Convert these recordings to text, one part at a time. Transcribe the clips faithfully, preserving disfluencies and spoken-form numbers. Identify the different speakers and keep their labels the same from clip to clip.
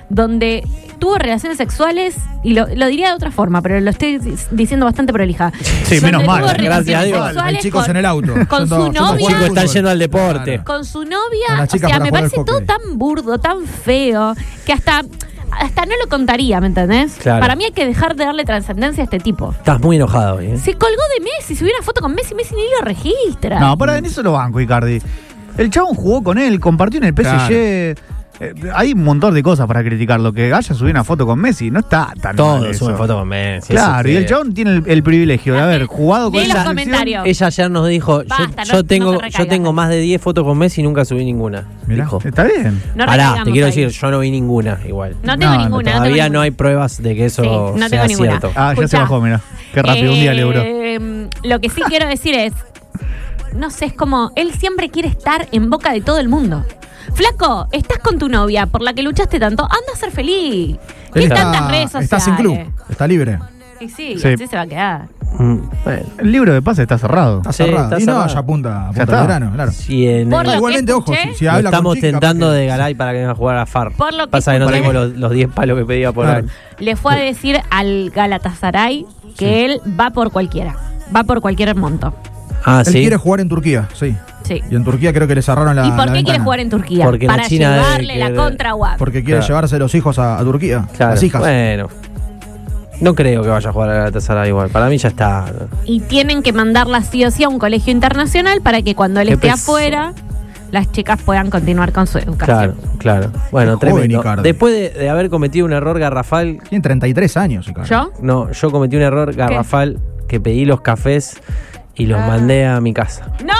Speaker 1: donde tuvo relaciones sexuales, y lo, lo diría de otra forma, pero lo estoy diciendo bastante prolija.
Speaker 2: Sí, menos mal.
Speaker 3: Gracias a Dios.
Speaker 2: Hay chicos
Speaker 1: con,
Speaker 2: en el auto.
Speaker 1: Con su novia.
Speaker 3: Los chicos están yendo al deporte.
Speaker 2: Claro.
Speaker 1: Con su novia, o sea, me parece todo tan burdo, tan feo, que hasta... Hasta no lo contaría, ¿me entendés?
Speaker 3: Claro.
Speaker 1: Para mí hay que dejar de darle trascendencia a este tipo.
Speaker 3: Estás muy enojado, ¿eh?
Speaker 1: Se colgó de Messi, subió una foto con Messi, Messi ni lo registra.
Speaker 2: No, para en eso lo banco, Icardi. El chabón jugó con él, compartió en el P S G.
Speaker 4: Claro.
Speaker 2: Eh, hay un montón de cosas para criticar. Lo que haya subido una foto con Messi no está tan mal
Speaker 3: Todos
Speaker 2: eso.
Speaker 3: suben fotos con Messi.
Speaker 2: Claro,
Speaker 3: eso
Speaker 2: y
Speaker 3: que-
Speaker 2: el chabón tiene el, el privilegio de haber jugado con
Speaker 1: Lee
Speaker 2: la
Speaker 1: los
Speaker 2: selección.
Speaker 1: comentarios.
Speaker 3: Ella ayer nos dijo, yo-
Speaker 1: Basta,
Speaker 3: yo,
Speaker 1: no- no
Speaker 3: tengo
Speaker 1: te
Speaker 3: yo
Speaker 1: recaigas.
Speaker 3: tengo más de diez fotos con Messi y nunca subí ninguna.
Speaker 2: Mirá,
Speaker 3: Dijo.
Speaker 2: está bien.
Speaker 1: No
Speaker 3: Pará,
Speaker 1: recaigamos
Speaker 3: te quiero
Speaker 1: ahí.
Speaker 3: decir, yo no vi ninguna igual.
Speaker 1: No tengo
Speaker 2: No, no,
Speaker 1: ninguna.
Speaker 3: Todavía
Speaker 1: tengo
Speaker 3: no
Speaker 1: ninguna.
Speaker 3: hay pruebas de que eso
Speaker 1: Sí, no
Speaker 3: sea
Speaker 1: tengo ninguna.
Speaker 3: cierto.
Speaker 2: Ah, ya se
Speaker 1: Escuchá,
Speaker 2: bajó, mira. Qué rápido, un día le duró.
Speaker 1: eh, Lo que sí quiero decir es, no sé, es como, él siempre quiere estar en boca de todo el mundo. Flaco, estás con tu novia por la que luchaste tanto, anda a ser feliz.
Speaker 2: Él
Speaker 1: ¿Qué
Speaker 2: está-
Speaker 1: tantas redes sociales?
Speaker 2: está sin club, está libre.
Speaker 1: Y sí,
Speaker 2: Sí.
Speaker 1: así se va a quedar.
Speaker 3: Mm, bueno.
Speaker 2: El libro de pase está cerrado.
Speaker 4: Está
Speaker 3: Sí,
Speaker 4: cerrado.
Speaker 3: está
Speaker 4: y no,
Speaker 3: cerrado.
Speaker 4: ya apunta,
Speaker 2: Ya
Speaker 4: apunta
Speaker 2: está.
Speaker 4: al verano, claro.
Speaker 3: Si en
Speaker 1: Por
Speaker 3: el-
Speaker 1: lo que
Speaker 4: igualmente, ojo,
Speaker 1: escuché,
Speaker 4: si, si
Speaker 3: lo
Speaker 4: habla con
Speaker 3: estamos
Speaker 4: chicas,
Speaker 3: tentando
Speaker 4: capaz que-
Speaker 3: de Galay para que venga a jugar a la F A R.
Speaker 1: Por lo que
Speaker 3: Pasa que no
Speaker 1: escuché-
Speaker 3: tengo los, los diez palos que pedía por
Speaker 4: Claro.
Speaker 3: año.
Speaker 1: Le fue a decir al Galatasaray que él va por cualquiera. Va por cualquier monto.
Speaker 3: Ah,
Speaker 4: Él
Speaker 3: sí.
Speaker 4: quiere jugar en Turquía, sí.
Speaker 1: Sí.
Speaker 4: Y en Turquía creo que le cerraron la
Speaker 1: ¿Y por
Speaker 4: la
Speaker 1: qué quiere
Speaker 4: ventana.
Speaker 1: jugar en Turquía?
Speaker 3: Porque la
Speaker 1: Para
Speaker 3: China debe
Speaker 1: llevarle la
Speaker 3: querer-
Speaker 1: contra a U A P.
Speaker 4: Porque quiere
Speaker 3: Claro.
Speaker 4: llevarse los hijos a, a Turquía.
Speaker 3: Claro.
Speaker 4: Las hijas.
Speaker 3: Bueno. No creo que vaya a jugar a Galatasaray igual. Para mí ya está.
Speaker 1: Y tienen que mandarla sí o sí a un colegio internacional para que cuando él
Speaker 3: Qué
Speaker 1: esté
Speaker 3: pes-
Speaker 1: afuera, las chicas puedan continuar con su educación.
Speaker 3: Claro, claro. Bueno,
Speaker 4: Qué joven,
Speaker 3: tremendo.
Speaker 4: Icardi.
Speaker 3: Después de, de haber cometido un error garrafal.
Speaker 4: Tiene treinta y tres años, Icardi.
Speaker 1: ¿Yo?
Speaker 3: No, yo cometí un error garrafal que pedí los cafés y los
Speaker 1: Ah.
Speaker 3: mandé a mi casa.
Speaker 1: ¡No!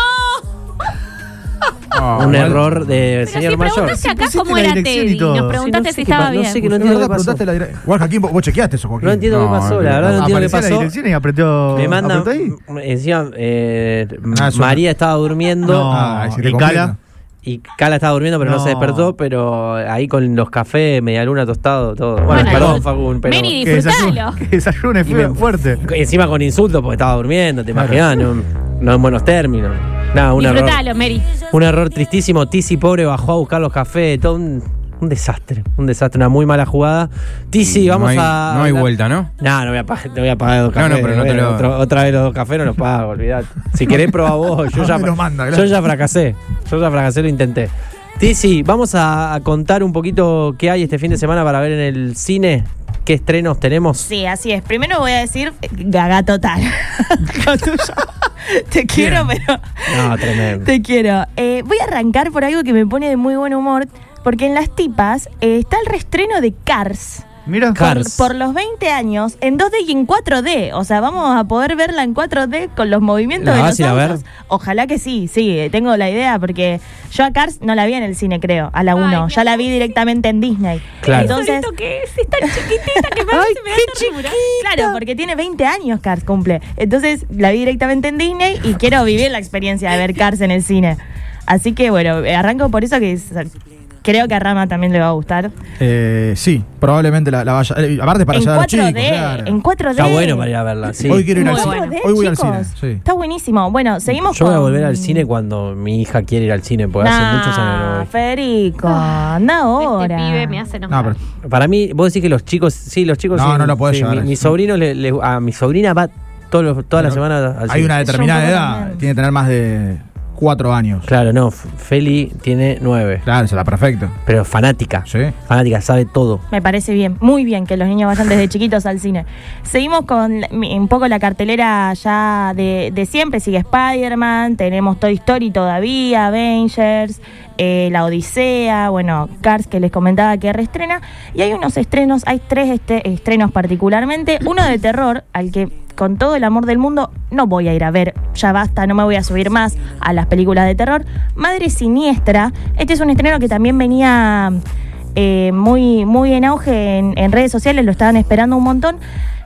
Speaker 4: Ah,
Speaker 3: un
Speaker 4: igual.
Speaker 3: error de
Speaker 1: Pero
Speaker 3: señor
Speaker 1: si
Speaker 3: mayor.
Speaker 1: preguntaste acá
Speaker 2: pusiste
Speaker 1: cómo
Speaker 2: la
Speaker 1: era
Speaker 2: dirección y
Speaker 1: Teddy.
Speaker 2: todo.
Speaker 1: Nos preguntaste
Speaker 3: Sí,
Speaker 1: si
Speaker 3: no sé qué
Speaker 1: estaba
Speaker 3: pa- no
Speaker 1: bien.
Speaker 3: sé que no
Speaker 4: Es
Speaker 3: entiendo
Speaker 4: verdad,
Speaker 3: qué pasó.
Speaker 4: preguntaste la dire- Igual, Joaquín, vos, vos chequeaste eso, Joaquín.
Speaker 3: No entiendo qué pasó, la verdad no entiendo qué
Speaker 2: Apareció la
Speaker 3: pasó.
Speaker 2: dirección y apretó.
Speaker 3: Me mandan,
Speaker 2: apretó ahí.
Speaker 3: encima, eh,
Speaker 4: Ah, eso-
Speaker 3: María estaba durmiendo
Speaker 2: No,
Speaker 4: Ah, si te
Speaker 2: y
Speaker 4: complica.
Speaker 2: Cala.
Speaker 3: y Cala estaba durmiendo pero no.
Speaker 2: No.
Speaker 3: se despertó, pero ahí con los cafés, media luna tostado, todo. Bueno,
Speaker 1: Bueno,
Speaker 3: perdón,
Speaker 1: disfrut-
Speaker 3: Fagun, pero
Speaker 1: Meni,
Speaker 2: Que
Speaker 1: disfrutalo.
Speaker 2: desayune, que desayune
Speaker 3: Y me-
Speaker 2: fuerte.
Speaker 3: encima con insultos porque estaba durmiendo, te imaginas, no, no en buenos términos. Nada, un error.
Speaker 1: Disfrutalo, Mary.
Speaker 3: Un error tristísimo. Tizi pobre bajó a buscar los cafés, todo un, un desastre, un desastre, una muy mala jugada. Tizi, vamos
Speaker 5: no hay,
Speaker 3: a.
Speaker 5: No hay vuelta, ¿no?
Speaker 3: No, no voy a pagar, no voy a pagar dos
Speaker 5: No, no,
Speaker 3: cafés.
Speaker 5: pero no te
Speaker 3: bueno,
Speaker 5: lo-
Speaker 3: otro- otra vez los dos cafés no los pago, olvidate. Si querés probar vos, yo
Speaker 4: ¿A
Speaker 3: ya,
Speaker 4: dónde los manda,
Speaker 3: yo
Speaker 4: claro?
Speaker 3: ya fracasé. Yo ya fracasé, lo intenté. Tizi, vamos a, a contar un poquito qué hay este fin de semana para ver en el cine. ¿Qué estrenos tenemos?
Speaker 6: Sí, así es. Primero voy a decir eh, gaga total. Lo tuyo. Te quiero, pero
Speaker 3: No, tremendo.
Speaker 6: te quiero. Eh, voy a arrancar por algo que me pone de muy buen humor, porque en Las Tipas eh, está el reestreno de Cars.
Speaker 2: Mira,
Speaker 3: Car-
Speaker 6: Por,
Speaker 3: Cars.
Speaker 6: por los veinte años, en dos D y en cuatro D. O sea, vamos a poder verla en cuatro D con los movimientos
Speaker 3: ¿La
Speaker 6: de
Speaker 3: vas
Speaker 6: los
Speaker 3: a ir a ver?
Speaker 6: autos. Ojalá que sí, sí, eh, tengo la idea, porque yo a Cars no la vi en el cine, creo, a la
Speaker 1: Ay,
Speaker 6: uno.
Speaker 1: mi
Speaker 6: Ya la vi directamente en Disney.
Speaker 3: Claro.
Speaker 6: Entonces,
Speaker 1: que es? Es tan chiquitita que parece
Speaker 3: Ay,
Speaker 1: me da
Speaker 3: qué
Speaker 1: ternura.
Speaker 6: claro, porque tiene veinte años Cars, cumple. Entonces la vi directamente en Disney y quiero vivir la experiencia de ver Cars en el cine. Así que bueno, eh, arranco por eso que es- creo que a Rama también le va a gustar.
Speaker 4: Eh, sí, probablemente la, la vaya. eh, aparte para
Speaker 6: En
Speaker 4: llevar a los
Speaker 6: cuatro D,
Speaker 4: chicos. claro.
Speaker 6: en cuatro D.
Speaker 3: Está bueno para ir a verla, sí.
Speaker 4: Hoy quiero ir al
Speaker 1: Muy
Speaker 4: cine.
Speaker 1: bueno.
Speaker 4: Hoy voy al
Speaker 6: chicos.
Speaker 4: cine. Sí.
Speaker 6: Está buenísimo. Bueno, seguimos
Speaker 3: Yo
Speaker 6: con...
Speaker 3: voy a volver al cine cuando mi hija quiere ir al cine, porque
Speaker 6: Nah,
Speaker 3: hace muchos años no voy.
Speaker 6: Federico, anda ahora.
Speaker 1: Este pibe me hace
Speaker 4: No,
Speaker 1: enojar.
Speaker 4: pero
Speaker 3: Para mí, vos decís que los chicos, sí, los chicos
Speaker 4: No,
Speaker 3: sí,
Speaker 4: no lo podés
Speaker 3: sí,
Speaker 4: llevar
Speaker 3: Mi,
Speaker 4: al
Speaker 3: mi
Speaker 4: cine.
Speaker 3: sobrino, le, le- a mi sobrina va todos los- toda la
Speaker 4: Pero
Speaker 3: semana al
Speaker 4: hay
Speaker 3: cine.
Speaker 4: una determinada
Speaker 6: Yo un poco
Speaker 4: edad.
Speaker 6: también.
Speaker 4: Tiene que tener más de cuatro años.
Speaker 3: Claro, no, F- Feli tiene nueve,
Speaker 4: Claro, será perfecto.
Speaker 3: pero fanática.
Speaker 4: Sí.
Speaker 3: Fanática, sabe todo.
Speaker 6: Me parece bien, muy bien que los niños vayan desde chiquitos al cine. Seguimos con la- mi- un poco la cartelera ya de, de siempre. Sigue Spider-Man, tenemos Toy Story todavía, Avengers, eh, La Odisea, bueno, Cars que les comentaba que reestrena. Y hay unos estrenos, hay tres este- estrenos particularmente. Uno de terror, al que con todo el amor del mundo no voy a ir a ver, ya basta, no me voy a subir más a las películas de terror. Madre Siniestra, este es un estreno que también venía... Eh, muy, muy en auge en, en redes sociales, lo estaban esperando un montón.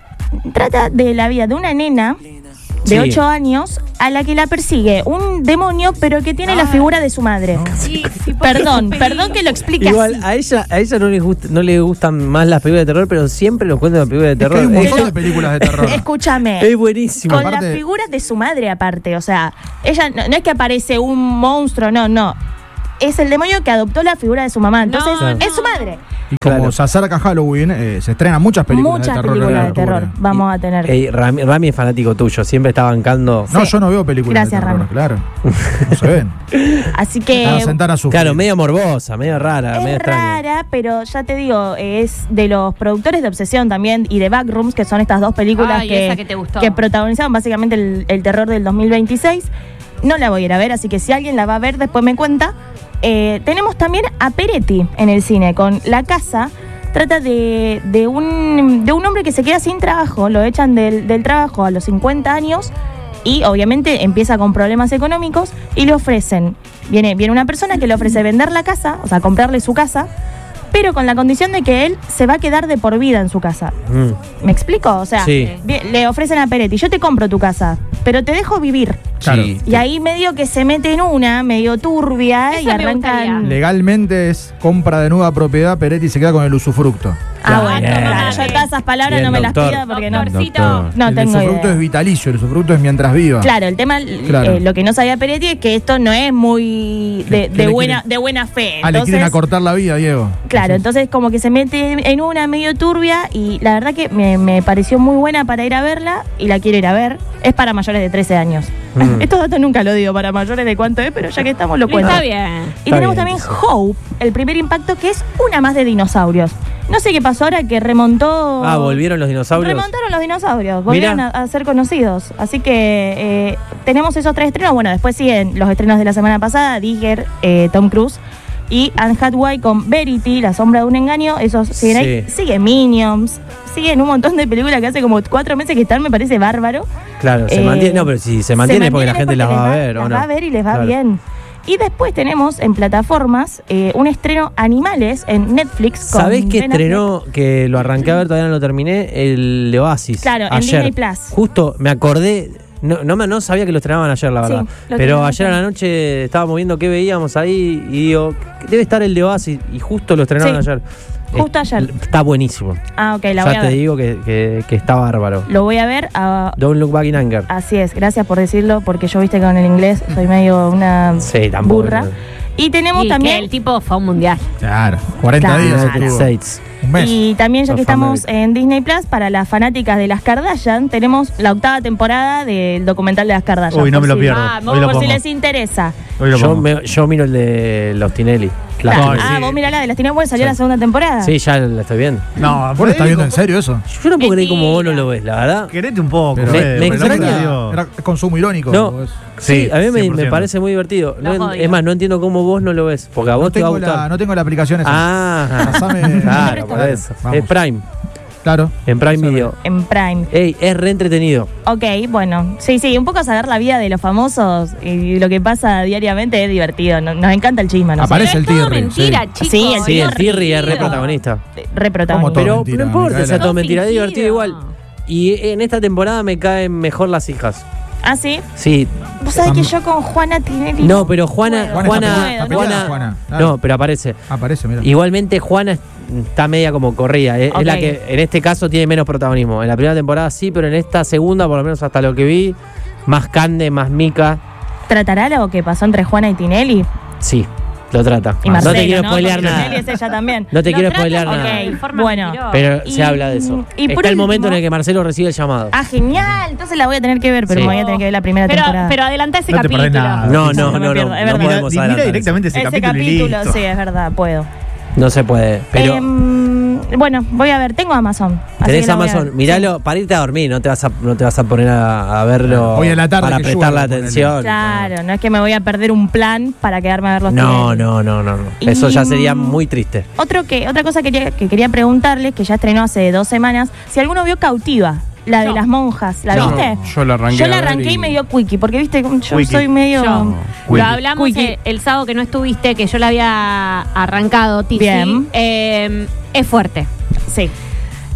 Speaker 6: Trata de la vida de una nena de
Speaker 3: Sí.
Speaker 6: ocho años a la que la persigue un demonio, pero que tiene la figura de su madre.
Speaker 1: Sí, sí, porque
Speaker 6: Perdón,
Speaker 1: es
Speaker 6: perdón que lo explique
Speaker 3: Igual
Speaker 6: así.
Speaker 3: a ella, a ella no le gusta, no le gustan más las películas de terror, pero siempre los cuentos de películas de
Speaker 4: Es que
Speaker 3: terror.
Speaker 4: hay un montón
Speaker 3: Es-
Speaker 4: de películas de terror.
Speaker 6: Escúchame.
Speaker 3: Es buenísimo.
Speaker 6: Con
Speaker 4: Aparte-
Speaker 6: las figuras de su madre aparte, o sea, ella no, no es que aparece un monstruo, no, no. Es el demonio que adoptó la figura de su mamá, entonces
Speaker 1: No,
Speaker 6: es su madre.
Speaker 4: Y como
Speaker 3: Claro.
Speaker 4: se acerca Halloween, eh, se estrenan muchas películas
Speaker 6: Muchas
Speaker 4: de terror.
Speaker 6: películas
Speaker 4: en
Speaker 6: de terror
Speaker 4: octubre.
Speaker 6: vamos a tener.
Speaker 3: Ey, Rami, Rami es fanático tuyo, siempre está bancando.
Speaker 4: No,
Speaker 6: Sí.
Speaker 4: yo no veo películas
Speaker 6: Gracias,
Speaker 4: de terror,
Speaker 6: Rami.
Speaker 4: claro. No se ven.
Speaker 6: Así
Speaker 4: Van
Speaker 6: que
Speaker 4: a sentar a su
Speaker 3: Claro, medio morbosa, medio rara, medio
Speaker 6: es
Speaker 3: extraña.
Speaker 6: rara, pero ya te digo, es de los productores de Obsesión también y de Backrooms, que son estas dos películas
Speaker 1: Ay,
Speaker 6: que,
Speaker 1: esa que te gustó.
Speaker 6: que protagonizaron básicamente el, el terror del dos mil veintiséis. No la voy a ir a ver, así que si alguien la va a ver, después me cuenta. Eh, tenemos también a Peretti en el cine con La Casa. Trata de, de, un, de un hombre que se queda sin trabajo, lo echan del, del trabajo a los cincuenta años y obviamente empieza con problemas económicos y le ofrecen, viene, viene una persona que le ofrece vender la casa, o sea, comprarle su casa, pero con la condición de que él se va a quedar de por vida en su casa.
Speaker 3: Mm,
Speaker 6: ¿Me explico? O sea,
Speaker 3: Sí.
Speaker 6: bien, le ofrecen a Peretti, yo te compro tu casa, pero te dejo vivir.
Speaker 4: Claro.
Speaker 3: sí.
Speaker 6: Y ahí medio que se mete en una, medio turbia,
Speaker 1: Esa
Speaker 6: y
Speaker 1: me
Speaker 6: arrancan...
Speaker 1: gustaría.
Speaker 4: Legalmente es compra de nueva propiedad, Peretti se queda con el usufructo.
Speaker 6: Ah, bueno,
Speaker 3: Bien.
Speaker 6: claro, yo todas esas palabras
Speaker 3: Bien,
Speaker 6: no me las
Speaker 3: doctor.
Speaker 6: pido porque no...
Speaker 1: Doctorcito.
Speaker 3: Doctor.
Speaker 6: No
Speaker 4: el
Speaker 6: tengo
Speaker 4: usufructo
Speaker 6: idea.
Speaker 4: es vitalicio, el usufructo es mientras viva.
Speaker 6: Claro, el tema,
Speaker 4: Claro.
Speaker 6: eh, lo que no sabía Peretti es que esto no es muy de,
Speaker 4: Que- que
Speaker 6: de
Speaker 4: le
Speaker 6: buena,
Speaker 4: quieren-
Speaker 6: de buena fe.
Speaker 4: Ah, le quieren
Speaker 6: Entonces,
Speaker 4: acortar la vida, Diego.
Speaker 6: claro, entonces como que se mete en una medio turbia y la verdad que me, me pareció muy buena para ir a verla y la quiero ir a ver. Es para mayores de trece años.
Speaker 3: Mm.
Speaker 6: Estos datos nunca lo digo para mayores de cuánto es, pero ya que estamos lo cuento.
Speaker 1: Está bien.
Speaker 6: Y
Speaker 3: Está
Speaker 6: tenemos
Speaker 3: bien,
Speaker 6: también
Speaker 3: sí.
Speaker 6: Hope, el primer impacto, que es una más de dinosaurios. No sé qué pasó ahora que remontó...
Speaker 3: Ah, volvieron los dinosaurios.
Speaker 6: Remontaron los dinosaurios, volvieron a, a ser conocidos. Así que eh, tenemos esos tres estrenos. Bueno, después siguen los estrenos de la semana pasada, Digger, eh, Tom Cruise y Anne Hathaway con Verity, La sombra de un engaño. Esos siguen ahí.
Speaker 3: Sí.
Speaker 6: Sigue Minions, siguen un montón de películas que hace como cuatro meses que están, me parece bárbaro.
Speaker 3: Claro, se
Speaker 6: Eh,
Speaker 3: mantiene. No, pero si se mantiene es porque la gente las va a ver,
Speaker 6: las
Speaker 3: ¿o no?
Speaker 6: va a ver y les va
Speaker 3: Claro.
Speaker 6: bien. Y después tenemos en plataformas eh, un estreno Animales en Netflix. con
Speaker 3: ¿Sabés qué
Speaker 6: Ben Affleck.
Speaker 3: estrenó? Que lo arranqué a ver, todavía no lo terminé. El de Oasis.
Speaker 6: Claro, en
Speaker 3: ayer.
Speaker 6: Disney Plus.
Speaker 3: Justo me acordé. No, no, me- no sabía que lo estrenaban ayer, la
Speaker 6: Sí,
Speaker 3: verdad.
Speaker 6: lo
Speaker 3: Pero
Speaker 6: estrenaron
Speaker 3: ayer a
Speaker 6: ayer.
Speaker 3: la noche estábamos viendo qué veíamos ahí y digo, debe estar el de Oasis. Y justo lo estrenaron
Speaker 6: Sí,
Speaker 3: ayer.
Speaker 6: justo ayer.
Speaker 3: Está buenísimo.
Speaker 6: Ah, ok, la voy
Speaker 3: Ya
Speaker 6: a
Speaker 3: te
Speaker 6: ver.
Speaker 3: digo que, que- que está bárbaro.
Speaker 6: Lo voy a ver. ah,
Speaker 3: Don't Look Back in Anger.
Speaker 6: así es, gracias por decirlo, porque yo viste que con el inglés soy medio una
Speaker 3: Sí, tampoco.
Speaker 6: burra. Y tenemos
Speaker 1: Y
Speaker 6: también...
Speaker 1: que el tipo fue a un mundial.
Speaker 4: Claro, cuarenta
Speaker 6: Claro.
Speaker 4: días
Speaker 3: United
Speaker 4: estuvo.
Speaker 3: States.
Speaker 4: Un mes.
Speaker 6: Y también, ya
Speaker 3: Of
Speaker 6: que estamos
Speaker 3: America.
Speaker 6: en Disney Plus, para las fanáticas de las Kardashian, tenemos la octava temporada del documental de las Kardashian.
Speaker 2: Uy, no
Speaker 6: por
Speaker 2: me lo
Speaker 6: si-
Speaker 2: pierdo.
Speaker 1: Ah,
Speaker 2: Hoy lo
Speaker 6: Por si
Speaker 2: pongo.
Speaker 6: les interesa.
Speaker 2: Hoy lo
Speaker 3: Yo,
Speaker 2: pongo.
Speaker 3: me- yo miro el de los Tinelli. La-
Speaker 6: Ah,
Speaker 2: Ay,
Speaker 6: ah,
Speaker 2: sí.
Speaker 6: vos mirá la de las Tines Bueno, salió
Speaker 3: Sí.
Speaker 6: la segunda temporada.
Speaker 3: Sí, ya la estoy viendo.
Speaker 2: No,
Speaker 4: ¿Vos lo estás viendo en serio eso?
Speaker 3: Yo no puedo creer como vos no
Speaker 1: Mentira.
Speaker 3: lo ves, la verdad.
Speaker 2: Querete un poco.
Speaker 4: Pero-
Speaker 3: Me-
Speaker 2: Fede,
Speaker 3: me
Speaker 2: por el amor de
Speaker 3: extraña.
Speaker 2: Dios.
Speaker 4: Era consumo irónico.
Speaker 3: No.
Speaker 4: vos.
Speaker 3: Sí, a mí me,
Speaker 2: cien por
Speaker 3: me
Speaker 2: ciento.
Speaker 3: parece muy divertido. No
Speaker 1: Los
Speaker 3: en-
Speaker 1: odio.
Speaker 3: es más, no entiendo cómo vos no lo ves. Porque a vos
Speaker 4: No
Speaker 3: te va a
Speaker 4: tengo,
Speaker 3: gustar.
Speaker 4: la, no tengo la aplicación esa.
Speaker 3: Ah,
Speaker 4: Pasame-
Speaker 3: claro, por
Speaker 4: Claro,
Speaker 3: eso.
Speaker 4: vamos.
Speaker 3: Es Prime,
Speaker 4: Claro.
Speaker 3: en Prime
Speaker 4: Eso
Speaker 3: Video.
Speaker 6: En Prime.
Speaker 3: Ey, es re entretenido.
Speaker 6: Ok, bueno. Sí, sí, un poco saber la vida de los famosos y lo que pasa diariamente es divertido. Nos, nos encanta el chisme, ¿no?
Speaker 4: Aparece
Speaker 1: Pero
Speaker 4: el
Speaker 1: es todo
Speaker 4: Tirri,
Speaker 1: mentira,
Speaker 4: sí.
Speaker 1: chicos.
Speaker 6: Sí, el
Speaker 3: Sí, el
Speaker 6: es
Speaker 3: Tirri es re
Speaker 1: divertido.
Speaker 3: protagonista.
Speaker 6: Re protagonista.
Speaker 4: Todo
Speaker 3: Pero
Speaker 4: mentira,
Speaker 3: no importa,
Speaker 4: Micaela.
Speaker 3: sea todo
Speaker 1: Todo
Speaker 3: mentira, es
Speaker 1: fingido.
Speaker 3: divertido igual. Y en esta temporada me caen mejor las hijas.
Speaker 6: ¿Ah, sí?
Speaker 3: Sí.
Speaker 6: Vos sabés que
Speaker 4: Tam-
Speaker 6: yo con Juana Tinelli...
Speaker 3: No, pero Juana,
Speaker 6: puedo.
Speaker 4: Juana
Speaker 3: Juana,
Speaker 4: está peleada, está
Speaker 3: Juana,
Speaker 4: peleada, Juana, claro.
Speaker 3: no, pero aparece.
Speaker 4: Aparece, mira.
Speaker 3: Igualmente Juana es- está media como corrida. Es, es la
Speaker 6: Ok.
Speaker 3: que en este caso tiene menos protagonismo. En la primera temporada sí, pero en esta segunda, por lo menos hasta lo que vi, más Cande, más Mica,
Speaker 6: ¿Tratará lo que pasó entre Juana y Tinelli?
Speaker 3: sí, lo trata.
Speaker 6: Y
Speaker 3: no
Speaker 6: Marcelo,
Speaker 3: te quiero
Speaker 6: ¿no?
Speaker 3: spoilear
Speaker 6: Porque
Speaker 3: nada.
Speaker 6: Tinelli es ella también.
Speaker 3: No te
Speaker 1: Lo
Speaker 3: quiero
Speaker 1: trata
Speaker 3: spoilear
Speaker 1: como
Speaker 3: nada.
Speaker 1: de forma
Speaker 6: Bueno.
Speaker 1: mentirosa.
Speaker 3: Pero
Speaker 6: Y-
Speaker 3: se habla de eso.
Speaker 6: y por
Speaker 3: Está el momento
Speaker 6: último-
Speaker 3: en el que Marcelo recibe el llamado.
Speaker 6: Ah, genial. Entonces la voy a tener que ver, pero
Speaker 3: Sí.
Speaker 6: me voy a tener que ver la primera
Speaker 1: Pero,
Speaker 6: temporada.
Speaker 1: pero adelanta ese
Speaker 2: No te perdés
Speaker 1: capítulo.
Speaker 2: nada.
Speaker 3: No,
Speaker 6: sí,
Speaker 3: no,
Speaker 6: no me
Speaker 3: no,
Speaker 6: pierdo,
Speaker 3: no.
Speaker 6: es
Speaker 3: No
Speaker 6: verdad.
Speaker 3: podemos
Speaker 2: Mira
Speaker 3: adelantar
Speaker 2: directamente ese,
Speaker 6: Ese
Speaker 2: capítulo, y
Speaker 6: capítulo,
Speaker 2: listo.
Speaker 6: sí, es verdad, puedo.
Speaker 3: eso. No se puede. Pero
Speaker 6: Em, bueno, voy a ver, tengo Amazon. así
Speaker 3: tenés
Speaker 6: que la voy a
Speaker 3: Amazon,
Speaker 6: ver.
Speaker 3: miralo para irte a dormir. No te vas a, no te vas a poner a, a verlo
Speaker 4: Hoy en la tarde
Speaker 3: para
Speaker 4: que
Speaker 3: prestar la
Speaker 4: llueve, ponele.
Speaker 3: atención.
Speaker 6: Claro, no es que me voy a perder un plan para quedarme a ver los
Speaker 3: No,
Speaker 6: Tinelli.
Speaker 3: no, no, no, no.
Speaker 6: Y-
Speaker 3: Eso ya sería muy triste.
Speaker 6: Otro que, otra cosa que quería, que quería preguntarles, que ya estrenó hace dos semanas, si alguno vio Cautiva, la de
Speaker 1: No.
Speaker 6: las monjas, ¿la
Speaker 3: No.
Speaker 6: viste?
Speaker 5: Yo la arranqué.
Speaker 6: Yo
Speaker 5: a
Speaker 6: la
Speaker 5: ver
Speaker 6: arranqué y me dio quickie, porque viste, yo
Speaker 2: Quickie.
Speaker 6: soy medio...
Speaker 1: Yo.
Speaker 2: Quickie.
Speaker 1: Lo hablamos
Speaker 6: Quickie.
Speaker 1: el, el sábado que no estuviste, que yo la había arrancado, Tizi.
Speaker 6: Bien.
Speaker 1: Eh, es fuerte.
Speaker 6: Sí.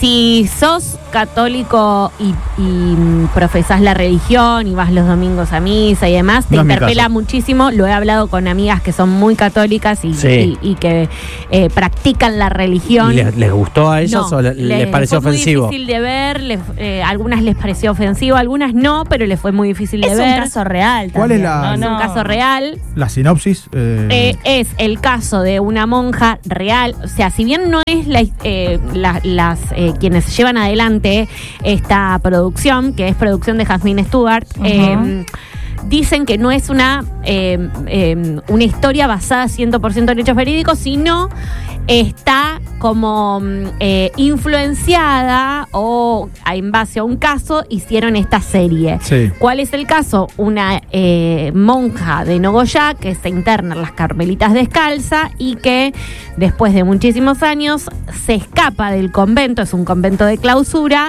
Speaker 1: si sos católico y, y mm, profesás la religión y vas los domingos a misa y demás, te
Speaker 2: No es mi
Speaker 1: interpela
Speaker 2: caso.
Speaker 1: muchísimo. Lo he hablado con amigas que son muy católicas y,
Speaker 3: Sí.
Speaker 1: y- y que eh, practican la religión.
Speaker 3: ¿Y les, les gustó a ellos
Speaker 1: No,
Speaker 3: o le- les, pareció
Speaker 1: fue
Speaker 3: ofensivo?
Speaker 1: muy difícil de ver, les- eh, algunas les pareció ofensivo, algunas no, pero les fue muy difícil
Speaker 6: Es
Speaker 1: de
Speaker 6: un
Speaker 1: ver.
Speaker 6: caso real.
Speaker 4: ¿Cuál es
Speaker 6: también,
Speaker 4: la-
Speaker 1: Es
Speaker 6: no,
Speaker 1: un
Speaker 6: no.
Speaker 1: caso real.
Speaker 4: La sinopsis. eh,
Speaker 1: Eh, es el caso de una monja real, o sea, si bien no es la, eh, la- las eh, quienes llevan adelante esta producción, que es producción de Jasmine Stewart,
Speaker 6: Ujú.
Speaker 1: eh, dicen que no es una, eh, eh, una historia basada cien por ciento en hechos verídicos, sino está como mm, eh, influenciada o a- en base a un caso hicieron esta serie.
Speaker 4: Sí.
Speaker 1: ¿Cuál es el caso? Una eh, monja de Nogoyá que se interna en las Carmelitas Descalza y que después de muchísimos años se escapa del convento, es un convento de clausura,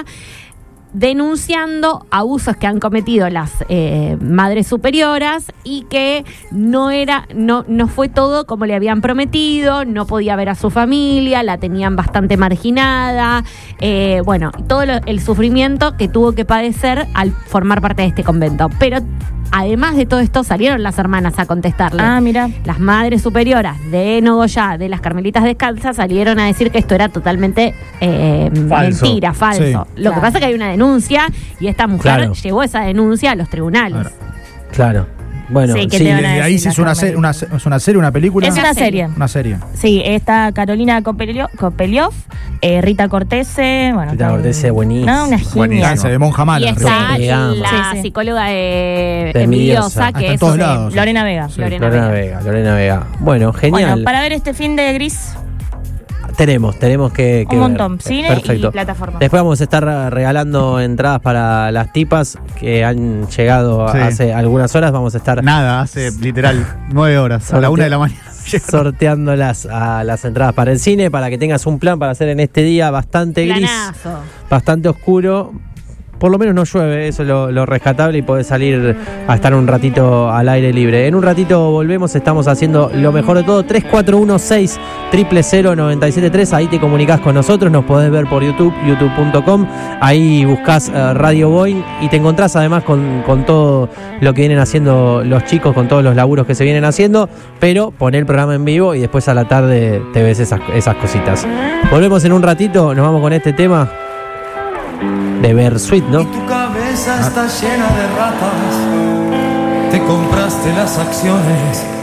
Speaker 1: denunciando abusos que han cometido las eh, madres superioras y que no era, no, no fue todo como le habían prometido, no podía ver a su familia, la tenían bastante marginada, eh, bueno, todo lo- el sufrimiento que tuvo que padecer al formar parte de este convento. Pero además de todo esto, salieron las hermanas a contestarle.
Speaker 6: Ah, mira.
Speaker 1: Las madres superioras de Nogoyá, de las Carmelitas Descalzas, salieron a decir que esto era totalmente eh,
Speaker 3: Falso.
Speaker 1: mentira, falso.
Speaker 4: Sí.
Speaker 1: Lo
Speaker 6: Claro.
Speaker 1: que pasa es que hay una denuncia y esta mujer
Speaker 3: Claro.
Speaker 1: llevó esa denuncia a los tribunales.
Speaker 4: Claro.
Speaker 3: Claro. Bueno,
Speaker 6: Sí, que
Speaker 3: sí,
Speaker 6: te van a
Speaker 4: de ahí
Speaker 6: decir
Speaker 4: se
Speaker 6: la
Speaker 4: hizo una,
Speaker 6: Carmelita.
Speaker 4: serie, una, se- es una serie, una película.
Speaker 6: Es una serie.
Speaker 4: Una serie.
Speaker 6: Sí, está Carolina Kopelio- Kopeliov, eh, Rita Cortese. Bueno,
Speaker 3: Rita
Speaker 6: está-
Speaker 3: Cortese, buenísima.
Speaker 6: No, una
Speaker 2: Buenísima.
Speaker 6: genia.
Speaker 4: Danza de monja
Speaker 1: Y
Speaker 4: mala.
Speaker 1: está
Speaker 3: Río.
Speaker 1: la
Speaker 6: Sí, sí.
Speaker 1: psicóloga de
Speaker 3: De
Speaker 1: envidiosa,
Speaker 3: Envidiosa.
Speaker 1: que
Speaker 4: Está en
Speaker 1: es
Speaker 4: todos
Speaker 1: eh,
Speaker 4: lados.
Speaker 6: Lorena Vega.
Speaker 4: Sí.
Speaker 1: Lorena
Speaker 3: Lorena
Speaker 1: Vega.
Speaker 3: Vega, Lorena Vega. Bueno, genial.
Speaker 6: Bueno, para ver este fin de Gris,
Speaker 3: Tenemos, tenemos que, que
Speaker 6: un
Speaker 3: ver.
Speaker 6: montón. Cine
Speaker 3: Perfecto.
Speaker 6: y plataforma.
Speaker 3: Después vamos a estar regalando entradas para las tipas que han llegado
Speaker 2: Sí.
Speaker 3: hace algunas horas. Vamos a estar
Speaker 2: Nada, hace literal nueve horas, a la una de la mañana.
Speaker 3: sorteándolas a las entradas para el cine para que tengas un plan para hacer en este día bastante gris,
Speaker 1: Planazo.
Speaker 3: bastante oscuro. Por lo menos no llueve, eso es lo, lo rescatable y podés salir a estar un ratito al aire libre. En un ratito volvemos, estamos haciendo lo mejor de todo. tres cuatro uno seis cero cero cero nueve siete tres, ahí te comunicás con nosotros, nos podés ver por YouTube, youtube punto com, ahí buscás eh, Radio Boing y te encontrás además con, con todo lo que vienen haciendo los chicos, con todos los laburos que se vienen haciendo, pero poné el programa en vivo y después a la tarde te ves esas, esas cositas. Volvemos en un ratito, nos vamos con este tema de Bersuit, ¿no?
Speaker 5: Y tu cabeza está llena de ratas. Te compraste las acciones